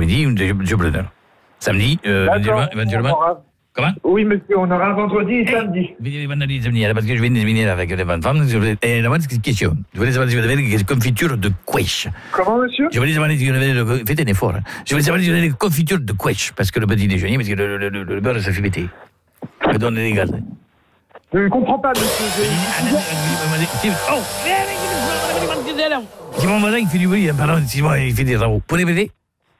après-midi, je preneur. Samedi, éventuellement. Comment? Oui, monsieur, on aura vendredi et samedi. Vendredi, samedi, parce que je viens de dîner avec les bonnes femmes. Et la moindre question. Je voulais savoir si vous avez des confitures de quiche. Comment, monsieur? Je voulais savoir si vous avez... Faites un effort. Hein. Je voulais savoir si vous avez des confitures de quiche, parce que le petit déjeuner, parce que le beurre, ça fait péter. Ça donne des gaz. Je ne comprends pas, monsieur. Oh! C'est mon voisin qui fait du bruit, pardon, excusez-moi, il fait des travaux. Vous pouvez répéter?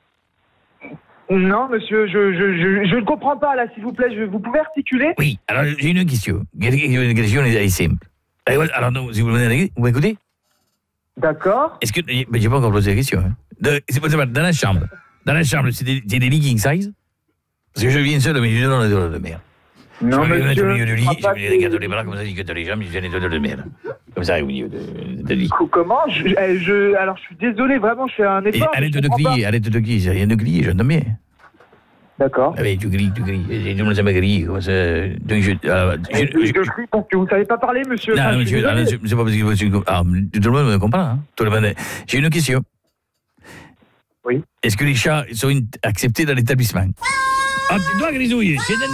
Non, monsieur, je ne comprends pas, là, s'il vous plaît. Vous pouvez articuler? Oui, alors j'ai une question. Une question est simple. Alors, non, si vous m'écoutez? D'accord. Est-ce que... Mais j'ai pas encore posé la question. Hein. C'est pas dans la chambre. Dans la chambre, c'est des leggings size? Parce que je viens seul, mais je suis dans la douleur de mer. Non, je vais monsieur. mettre au milieu du lit, je vais les regarder les bras, comme ça, je que les jambes, je viens les douleurs de mer. Comme ça, au milieu de lit. Comment? Alors, je suis désolé, vraiment, je fais un effort. Arrête de crier, j'ai rien de crier, j'entends bien. D'accord. Ah oui, tu cries. Tout le monde s'aime crier, comme ça. Donc, je crie parce que vous ne savez pas parler, monsieur. Non, monsieur, c'est pas parce que... Ah, tout le monde me comprend, hein. Tout le monde... J'ai une question. Oui. Est-ce que les chats sont acceptés dans l'établissement? Ah, toi, grisouille,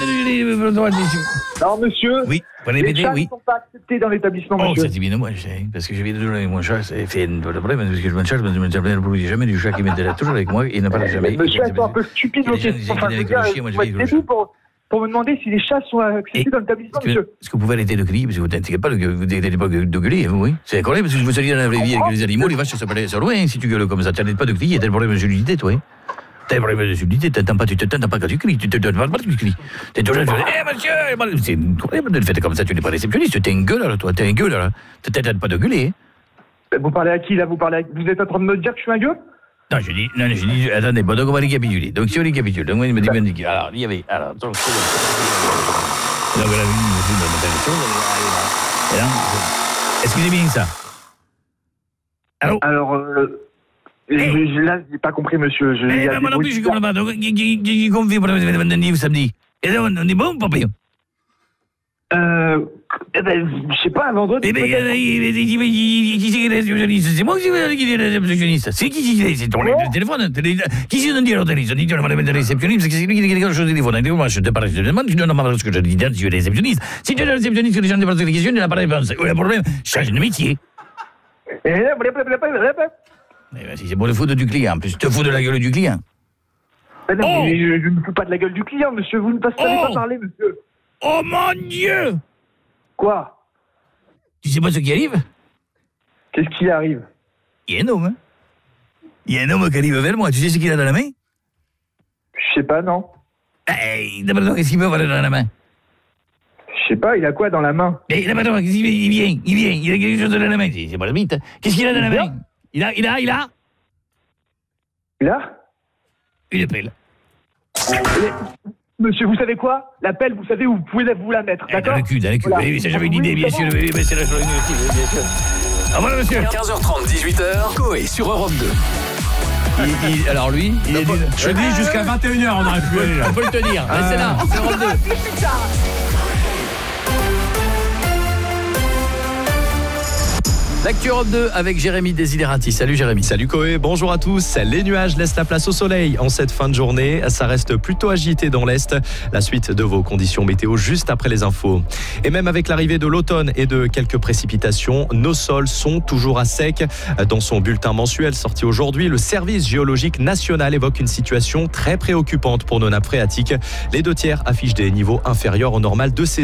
Non, monsieur. Oui, vous les répétez, chats oui. ne sont pas acceptés dans l'établissement, Oh, monsieur. ça c'est bien, moi, je sais. Parce que je viens de donner mon chat, ça fait un problème, parce que je me cherche, je me jamais le jamais du chat qui m'était là toujours avec moi, il ne parle jamais. Monsieur, c'est un peu stupide, moi, je pour me demander si les chats sont acceptés dans l'établissement, monsieur. Est-ce que vous pouvez arrêter de crier, parce que vous n'inquiétez pas, vous n'arrêtez pas de gueuler, oui. C'est correct, parce que je vous savez dans la vraie vie avec les animaux, les vaches, ça peut aller loin, si tu gueules comme ça, tu n'arrêtes pas de crier, t'as le problème de solidité, toi. T'as un problème de subtilité, tu t'entends pas quand tu cries, tu te donnes pas quand tu cries. T'es toujours là, monsieur, c'est un problème de le faire comme ça, tu n'es pas réceptionniste, t'es un gueuleur, toi, t'es un gueuleur. T'arrêtes pas de gueuler. Vous parlez à qui, là? Vous êtes en train de me dire que je suis un gueux? Non, je dis, attendez, bon, donc on va récapituler. Donc si on récapitule, donc moi, il me dit, alors, il y avait, donc voilà, est-ce que c'est bien ça? Allô? Alors, là, j'ai pas compris, monsieur. Moi non plus, je comprends pas. Donc, qui confie pour le vendredi samedi? Et là, on est bon ou pas bien? Je sais pas, vendredi. Qui c'est qui est réceptionniste? C'est moi qui est réceptionniste. C'est qui c'est ton téléphone? Qui c'est qui dit alors téléphone? Dit on va mettre réceptionniste parce que c'est lui qui dit quelque chose au téléphone. Moi, je te parle, je te demande, tu donnes pas ce que je dis, tu es réceptionniste. Si tu es réceptionniste, que les gens te posent des questions, tu n'as pas de réponse. Le problème, change de métier. Si c'est pour le foot du client, en plus, te fous de la gueule du client. Non, mais je ne me fous pas de la gueule du client, monsieur. Vous ne savez pas parler, monsieur. Oh mon Dieu! Quoi? Tu sais pas ce qui arrive? Qu'est-ce qui arrive? Il y a un homme, hein? Il y a un homme qui arrive vers moi. Tu sais ce qu'il a dans la main? Je sais pas, non. D'abord, qu'est-ce qu'il peut avoir dans la main? Je sais pas, il a quoi dans la main? Mais d'abord, il vient. Il a quelque chose dans la main. C'est pas le mythe. Qu'est-ce qu'il a dans la main? Il a une pelle. Monsieur, vous savez quoi? La pelle, vous savez où vous pouvez vous la mettre, d'accord? Dans le cul. Voilà. Oui, j'avais une idée, bien sûr. Oui, c'est la chose, bien sûr. Au revoir, monsieur. 15h30, 18h, Coé sur Europe 2. Alors lui, il est je dis jusqu'à 21h, on aurait pu aller là. On peut le tenir. Restez là, c'est Europe 2. L'actu Europe 2 avec Jérémy Desiderati. Salut Jérémy. Salut Coé, bonjour à tous. Les nuages laissent la place au soleil en cette fin de journée. Ça reste plutôt agité dans l'Est. La suite de vos conditions météo juste après les infos. Et même avec l'arrivée de l'automne et de quelques précipitations, nos sols sont toujours à sec. Dans son bulletin mensuel sorti aujourd'hui, le service géologique national évoque une situation très préoccupante pour nos nappes phréatiques. Les 2 tiers affichent des niveaux inférieurs au normal de saison.